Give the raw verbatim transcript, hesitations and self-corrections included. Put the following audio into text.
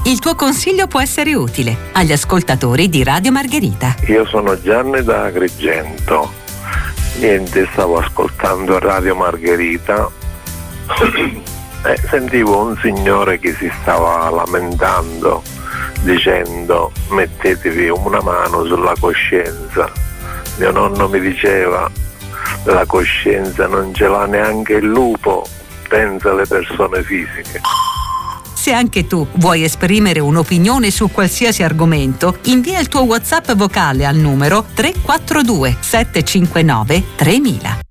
Il tuo consiglio può essere utile agli ascoltatori di Radio Margherita. Io sono Gianni da Agrigento. Niente, stavo ascoltando Radio Margherita e sentivo un signore che si stava lamentando dicendo: mettetevi una mano sulla coscienza. Mio nonno mi diceva: la coscienza non ce l'ha neanche il lupo, pensa alle persone fisiche. Se anche tu vuoi esprimere un'opinione su qualsiasi argomento, invia il tuo WhatsApp vocale al numero tre quattro due sette cinque nove tremila.